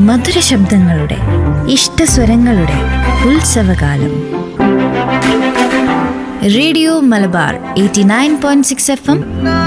മധുര ശബ്ദങ്ങളുടെ ഇഷ്ടസ്വരങ്ങളുടെ ഉത്സവകാലം. Radio Malabar 89.6 FM